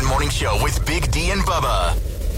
Morning Show with Big D and Bubba.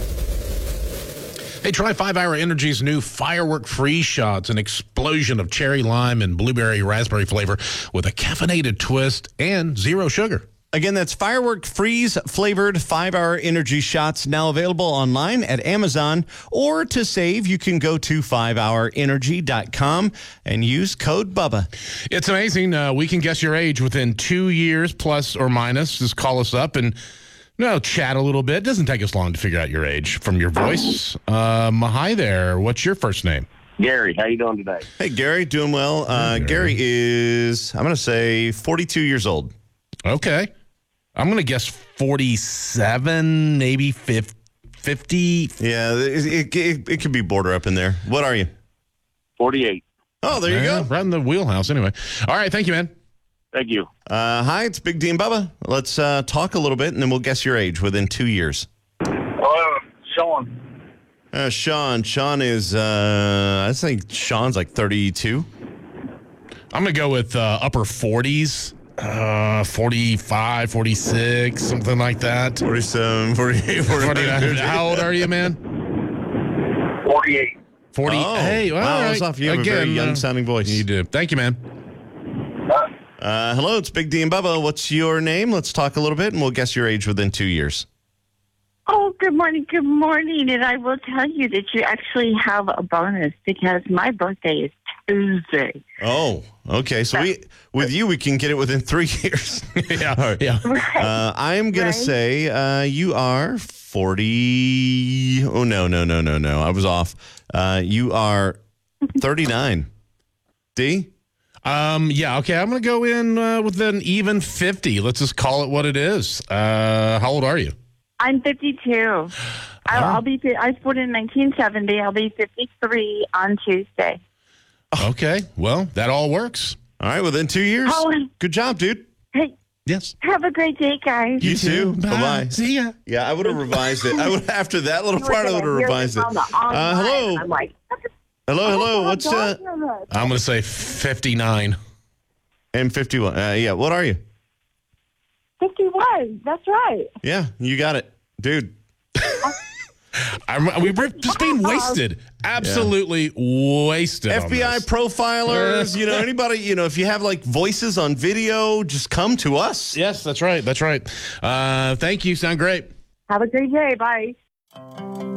Hey, try 5 Hour Energy's new Firework Freeze Shots, an explosion of cherry lime and blueberry raspberry flavor with a caffeinated twist and zero sugar. Again, that's Firework Freeze flavored 5 Hour Energy Shots, now available online at Amazon. Or to save, you can go to 5hourenergy.com and use code BUBBA. It's amazing. We can guess your age within 2 years, plus or minus. Just call us up and chat a little bit. It doesn't take us long to figure out your age from your voice. Hi there. What's your first name? Gary, how you doing today? Hey, Gary, doing well. Gary is, I'm going to say, 42 years old. Okay. I'm going to guess 47, maybe 50. Yeah, it could be border up in there. What are you? 48. Oh, there you go. Right in the wheelhouse anyway. All right. Thank you, man. Thank you. Hi, it's Big D and Bubba. Let's talk a little bit, and then we'll guess your age within 2 years. Sean. Sean is, I think Sean's like 32. I'm going to go with upper 40s. 45, 46, something like that. 47, 48, 49. How old are you, man? 48. 40. Oh, hey, all wow, right. that's off. You have a very young-sounding voice. You do. Thank you, man. Hello, it's Big D and Bubba. What's your name? Let's talk a little bit, and we'll guess your age within 2 years. Oh, good morning. Good morning. And I will tell you that you actually have a bonus because my birthday is Tuesday. Oh, okay. So with you, we can get it within 3 years. Yeah. Yeah. Right. I'm going to say you are 40. Oh, no. I was off. You are 39. D? Yeah, okay. I'm going to go in with an even 50. Let's just call it what it is. How old are you? I'm 52. I'll be. I was born in 1970. I'll be 53 on Tuesday. Okay. Well, that all works. All right, within 2 years. Oh. Good job, dude. Hey, Yes. have a great day, guys. You too. Bye-bye. See ya. Yeah, I would have revised it. After that little part, I would have revised it. Hello. I'm like, Hello. What's I'm going to say 59. and 51? Yeah. What are you? 51. That's right. Yeah, you got it, dude. We're just being wasted. Absolutely wasted. on FBI this. profilers. Anybody. If you have like voices on video, just come to us. Yes, that's right. That's right. Thank you. Sound great. Have a great day. Bye.